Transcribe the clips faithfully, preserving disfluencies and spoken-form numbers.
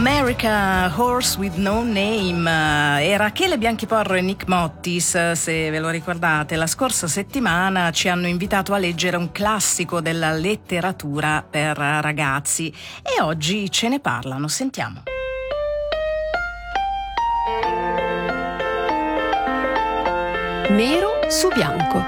America, Horse with No Name. E Rachele Bianchiporro e Nick Mottis, se ve lo ricordate, la scorsa settimana ci hanno invitato a leggere un classico della letteratura per ragazzi e oggi ce ne parlano. Sentiamo. Nero su bianco.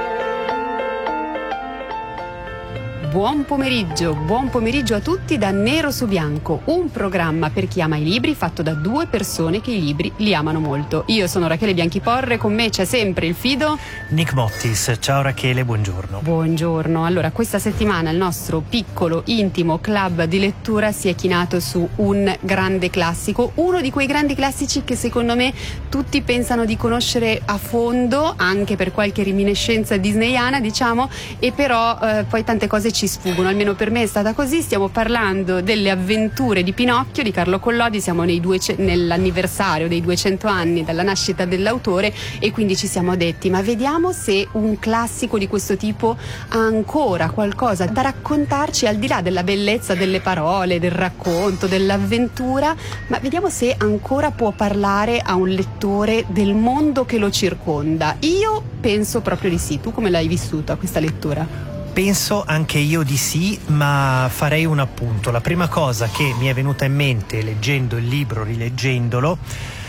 Buon pomeriggio, buon pomeriggio a tutti da Nero su Bianco, un programma per chi ama i libri fatto da due persone che i libri li amano molto. Io sono Rachele Bianchiporre, con me c'è sempre il fido Nick Mottis. Ciao Rachele, buongiorno. Buongiorno. Allora, questa settimana il nostro piccolo, intimo club di lettura si è chinato su un grande classico, uno di quei grandi classici che secondo me tutti pensano di conoscere a fondo, anche per qualche reminiscenza disneyana, diciamo, e però eh, poi tante cose ci sfuggono, almeno per me è stata così. Stiamo parlando delle avventure di Pinocchio di Carlo Collodi, siamo nei duece- nell'anniversario dei duecento anni dalla nascita dell'autore e quindi ci siamo detti, ma vediamo se un classico di questo tipo ha ancora qualcosa da raccontarci al di là della bellezza delle parole, del racconto, dell'avventura, ma vediamo se ancora può parlare a un lettore del mondo che lo circonda. Io penso proprio di sì. Tu come l'hai vissuta questa lettura? Penso anche io di sì, ma farei un appunto. La prima cosa che mi è venuta in mente leggendo il libro, rileggendolo,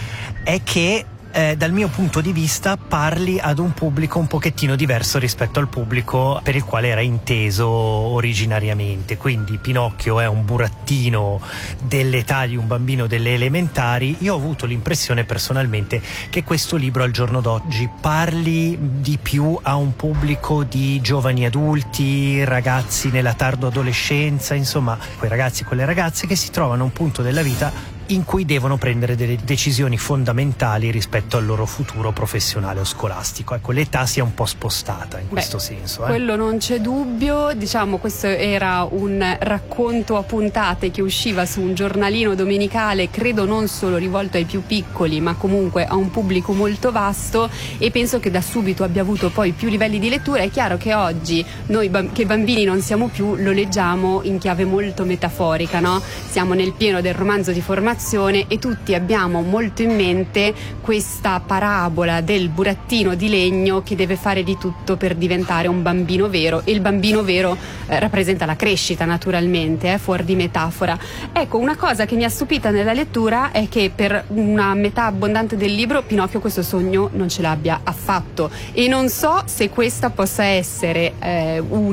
è che eh, dal mio punto di vista parli ad un pubblico un pochettino diverso rispetto al pubblico per il quale era inteso originariamente. Quindi Pinocchio è un burattino dell'età di un bambino delle elementari. Io ho avuto l'impressione personalmente che questo libro al giorno d'oggi parli di più a un pubblico di giovani adulti, ragazzi nella tardo adolescenza, insomma quei ragazzi e quelle ragazze che si trovano a un punto della vita in cui devono prendere delle decisioni fondamentali rispetto al loro futuro professionale o scolastico. Ecco, l'età si è un po' spostata in questo Beh, senso. Eh? Quello non c'è dubbio, diciamo questo era un racconto a puntate che usciva su un giornalino domenicale, credo non solo rivolto ai più piccoli, ma comunque a un pubblico molto vasto, e penso che da subito abbia avuto poi più livelli di lettura. È chiaro che oggi noi bam- che bambini non siamo più, lo leggiamo in chiave molto metaforica, no? Siamo nel pieno del romanzo di formazione e tutti abbiamo molto in mente questa parabola del burattino di legno che deve fare di tutto per diventare un bambino vero, e il bambino vero eh, rappresenta la crescita, naturalmente, eh, fuori di metafora. Ecco, una cosa che mi ha stupita nella lettura è che per una metà abbondante del libro Pinocchio questo sogno non ce l'abbia affatto, e non so se questa possa essere eh, un